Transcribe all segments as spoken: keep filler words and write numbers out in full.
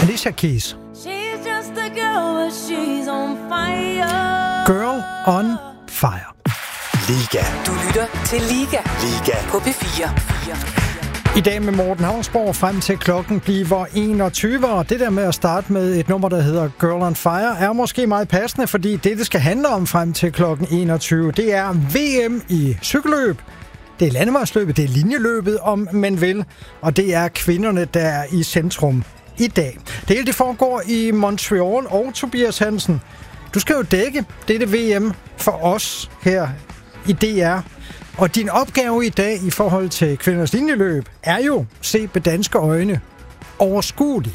Alicia Keys. She's just a girl, but she's on fire. Girl on Fire. Liga. Du lytter til Liga. Liga. På P fire. I dag med Morten Havnsborg frem til klokken bliver enogtyve, og det der med at starte med et nummer, der hedder Girl on Fire, er måske meget passende, fordi det, det skal handle om frem til klokken enogtyve, det er V M i cykelløb. Det er landevejsløbet, det er linjeløbet, om man vil, og det er kvinderne, der er i centrum i dag. Det hele det foregår i Montreal, og Tobias Hansen, du skal jo dække dette V M for os her i D R. Og din opgave i dag i forhold til kvinders linjeløb er jo, set med danske øjne, overskuelig.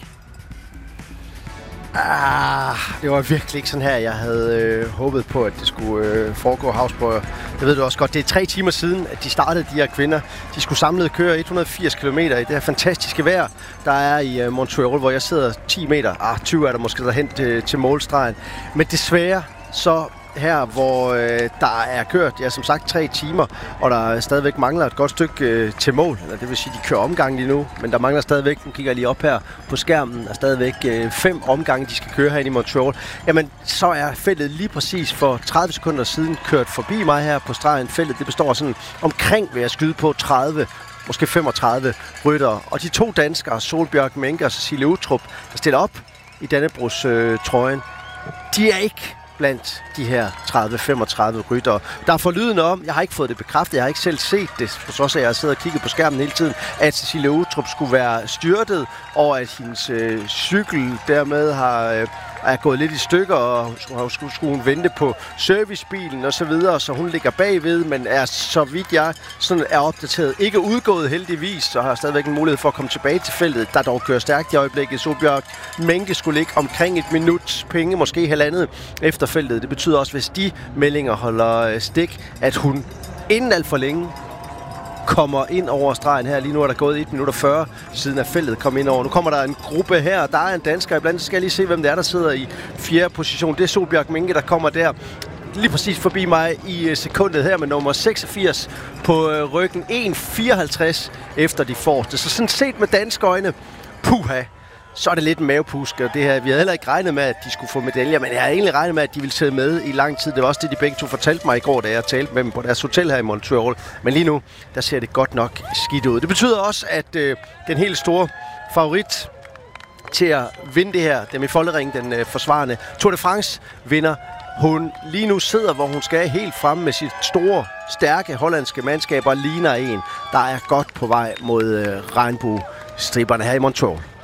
Ah, det var virkelig ikke sådan her, jeg havde øh, håbet på, at det skulle øh, foregå, Havsborg. Jeg ved du også godt, det er tre timer siden, at de startede, de her kvinder. De skulle samlet køre et hundrede og firs kilometer i det her fantastiske vejr, der er i øh, Montreal, hvor jeg sidder ti meter. Ah, tyve er der måske derhen til, til målstregen. Men desværre så her, hvor øh, der er kørt, ja, som sagt, tre timer, og der stadigvæk mangler et godt stykke øh, til mål. Eller det vil sige, de kører omgang lige nu, men der mangler stadigvæk, nu kigger jeg lige op her på skærmen, er stadigvæk øh, fem omgange, de skal køre herinde i Montreal. Jamen, så er feltet lige præcis for tredive sekunder siden kørt forbi mig her på stregen. Feltet, det består sådan omkring, vil jeg skyde på, tredive, måske femogtredive ryttere. Og de to danskere, Solbjørg Menke og Cecilie Utrup, der stiller op i Dannebrogs øh, trøjen, de er ikke blandt de her tredive til femogtredive ryttere. Der er forlydende om, jeg har ikke fået det bekræftet, jeg har ikke selv set det, for så at jeg har siddet og kigget på skærmen hele tiden, at Cecilie Utrup skulle være styrtet, og at hendes øh, cykel dermed har, øh, er gået lidt i stykker, og skulle, skulle, skulle hun vente på servicebilen og så videre, så hun ligger bagved, men er, så vidt jeg sådan er opdateret, ikke udgået heldigvis, så har stadigvæk en mulighed for at komme tilbage til feltet, der dog kører stærkt i øjeblikket. Solbjørg Menke skulle ligge omkring et minut penge, måske halvandet efter feltet. Det betyder også, hvis de meldinger holder stik, at hun inden alt for længe kommer ind over stregen her. Lige nu er der gået et minut og fyrre siden at feltet kom ind over. Nu kommer der en gruppe her, der er en dansker iblandt. Så skal jeg lige se, hvem det er, der sidder i fjerde position. Det er Solbjørg Menke, der kommer der lige præcis forbi mig i sekundet her med nummer seksogfirs på ryggen. en fireoghalvtreds efter de forreste. Så sådan set med danske øjne, puha, så er det lidt en mavepusk, og det her, vi havde heller ikke regnet med, at de skulle få medaljer, men jeg havde egentlig regnet med, at de ville sidde med i lang tid. Det var også det, de begge to fortalte mig i går, da jeg talte med dem på deres hotel her i Montreal. Men lige nu, der ser det godt nok skidt ud. Det betyder også, at øh, den helt store favorit til at vinde det her, dem i Foldering, den øh, forsvarende Tour de France vinder, hun lige nu sidder, hvor hun skal helt fremme med sit store, stærke hollandske mandskab og ligner en, der er godt på vej mod øh, regnbuestriberne her i Montreal.